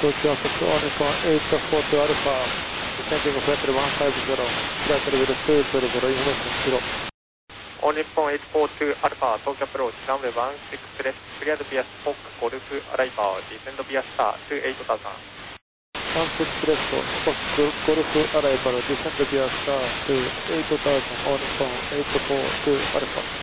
traffic on F 842 Alpha, descending Flight 150, flight level 200, information 0. On Nippon 842 Alpha, Tokyo approach, runway 16 left, cleared via Spock, Golf arrival, descend via star to 8000. 16 left, Spock, Golf arrival, descend via star to 8000 on Nippon 842 Alpha.